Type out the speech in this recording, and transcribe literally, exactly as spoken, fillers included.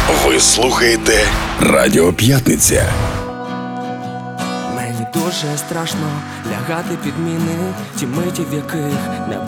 Ви слухаєте Радіо П'ятниця. Мені дуже страшно лягати під міни, ті миті, в яких не